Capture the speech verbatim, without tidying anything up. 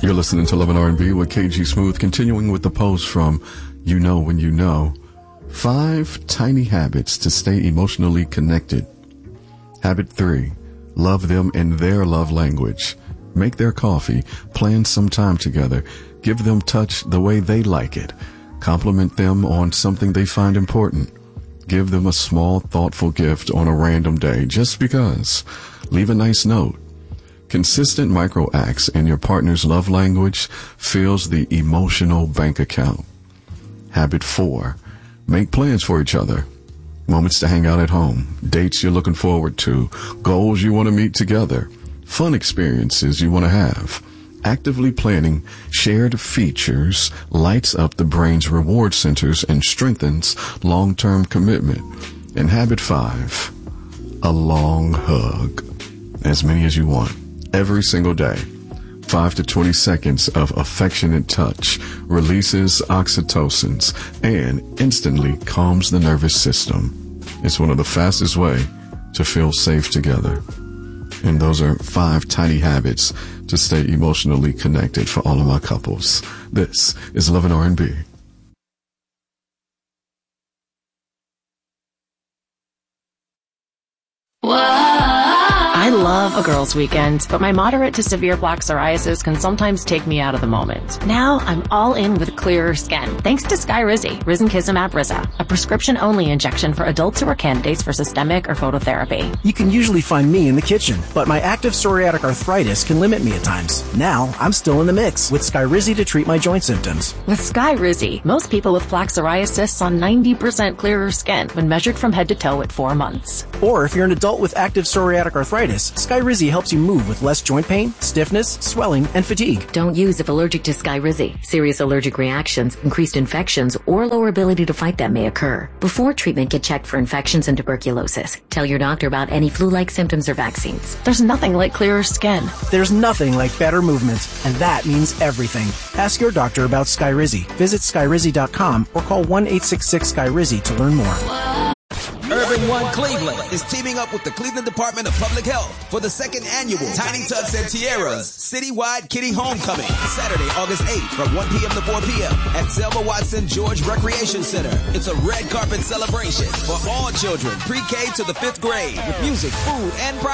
You're listening to Love and R and B with K G Smooth, continuing with the post from You Know When You Know. Five tiny habits to stay emotionally connected. Habit three, love them in their love language. Make their coffee, plan some time together, give them touch the way they like it, compliment them on something they find important, give them a small, thoughtful gift on a random day just because, leave a nice note. Consistent micro acts in your partner's love language fills the emotional bank account. Habit four, make plans for each other. Moments to hang out at home, dates you're looking forward to, goals you want to meet together, fun experiences you want to have. Actively planning shared features lights up the brain's reward centers and strengthens long-term commitment. And habit five, a long hug. As many as you want. Every single day. five to twenty seconds of affectionate touch releases oxytocins and instantly calms the nervous system. It's one of the fastest way to feel safe together. And those are five tiny habits to stay emotionally connected for all of my couples. This is Love and R and B. I love a girls' weekend, but my moderate to severe plaque psoriasis can sometimes take me out of the moment. Now I'm all in with clearer skin, thanks to Skyrizi, Risankizumab Riza, a prescription-only injection for adults who are candidates for systemic or phototherapy. You can usually find me in the kitchen, but my active psoriatic arthritis can limit me at times. Now I'm still in the mix with Skyrizi to treat my joint symptoms. With Skyrizi, most people with plaque psoriasis saw ninety percent clearer skin when measured from head to toe at four months. Or if you're an adult with active psoriatic arthritis, Skyrizi helps you move with less joint pain, stiffness, swelling, and fatigue. Don't use if allergic to Skyrizi. Serious allergic reactions, increased infections, or lower ability to fight them may occur. Before treatment, get checked for infections and tuberculosis. Tell your doctor about any flu-like symptoms or vaccines. There's nothing like clearer skin. There's nothing like better movement, and that means everything. Ask your doctor about Skyrizi. Visit Skyrizi dot com or call one eight six six Skyrizi to learn more. Urban One Cleveland is teaming up with the Cleveland Department of Public Health for the second annual Tiny Tucks and Tiaras Citywide Kitty Homecoming, Saturday, August eighth from one p.m. to four p.m. at Selma Watson George Recreation Center. It's a red carpet celebration for all children, pre-K to the fifth grade, with music, food, and prizes.